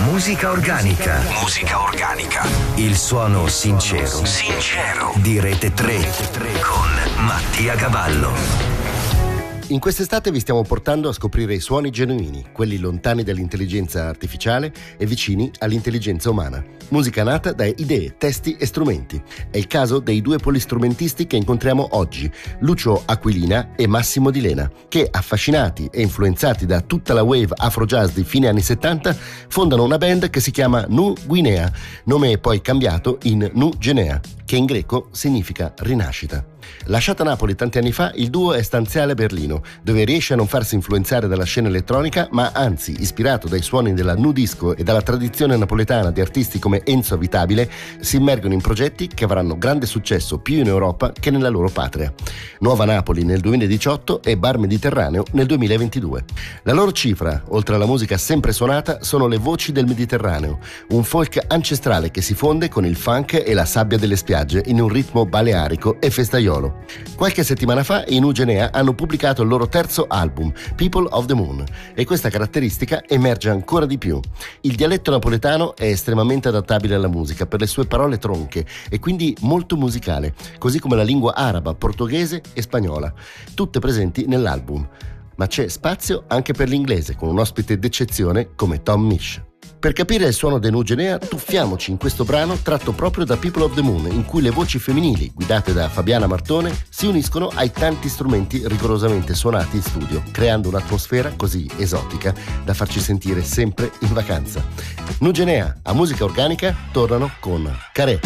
Musica organica. Musica organica. Il suono sincero. Sincero. Di Rete 3 con Mattia Cavallo. In quest'estate vi stiamo portando a scoprire i suoni genuini, quelli lontani dall'intelligenza artificiale e vicini all'intelligenza umana. Musica nata da idee, testi e strumenti. È il caso dei due polistrumentisti che incontriamo oggi, Lucio Aquilina e Massimo Di Lena, che, affascinati e influenzati da tutta la wave afro-jazz di fine anni 70, fondano una band che si chiama Nu Guinea, nome poi cambiato in Nu Genea, che in greco significa rinascita. Lasciata Napoli tanti anni fa, il duo è stanziale a Berlino, dove riesce a non farsi influenzare dalla scena elettronica, ma anzi, ispirato dai suoni della nu disco e dalla tradizione napoletana di artisti come Enzo Avitabile, si immergono in progetti che avranno grande successo più in Europa che nella loro patria. Nuova Napoli nel 2018 e Bar Mediterraneo nel 2022. La loro cifra, oltre alla musica sempre suonata, sono le voci del Mediterraneo, un folk ancestrale che si fonde con il funk e la sabbia delle spiagge in un ritmo balearico e festaiolo. Qualche settimana fa i Nu Genea hanno pubblicato il loro terzo album, People of the Moon, e questa caratteristica emerge ancora di più. Il dialetto napoletano è estremamente adattabile alla musica per le sue parole tronche e quindi molto musicale, così come la lingua araba, portoghese e spagnola, tutte presenti nell'album. Ma c'è spazio anche per l'inglese, con un ospite d'eccezione come Tom Misch. Per capire il suono dei Nu Genea, tuffiamoci in questo brano tratto proprio da People of the Moon, in cui le voci femminili, guidate da Fabiana Martone, si uniscono ai tanti strumenti rigorosamente suonati in studio, creando un'atmosfera così esotica da farci sentire sempre in vacanza. Nu Genea, a musica organica, tornano con Carè.